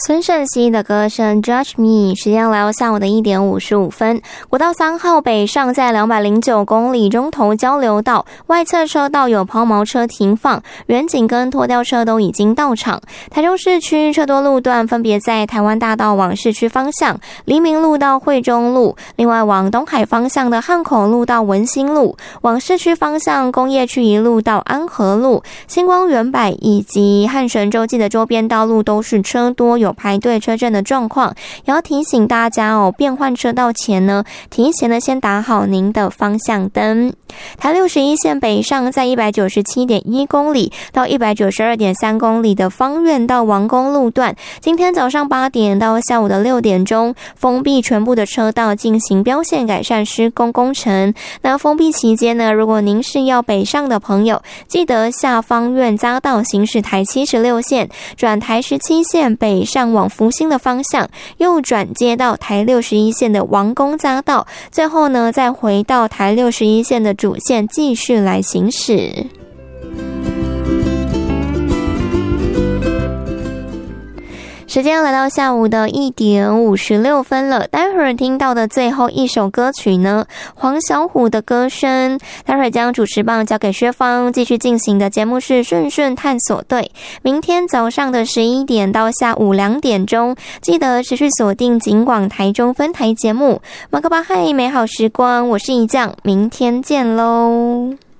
孙盛熙的歌声 Judge Me。 时间来到下午的1点55分，国道3号北上在209公里中投交流道外侧车道有抛锚车停放，远景跟拖吊车都已经到场。台中市区车多路段分别在台湾大道往市区方向黎明路到惠中路，另外往东海方向的汉口路到文心路，往市区方向工业区一路到安和路、星光园百以及汉神洲际的周边道路都是车多，有排队车阵的状况，也要提醒大家哦，变换车道前呢，提前的先打好您的方向灯。台61线北上在 197.1 公里到 192.3 公里的芳苑到王公路段，今天早上8点到下午的6点钟封闭全部的车道进行标线改善施工工程。那封闭期间呢，如果您是要北上的朋友，记得下芳苑匝道行驶台76线，转台17线北上往福兴的方向，右转接到台61线的王公匝道，最后呢再回到台61线的主线继续来行驶。时间来到下午的1点56分了，待会儿听到的最后一首歌曲呢，黄小琥的歌声。待会儿将主持棒交给薛芳，继续进行的节目是顺顺探索队。明天早上的11点到下午2点钟，记得持续锁定警广台中分台节目。马克巴嗨，美好时光，我是一酱，明天见喽。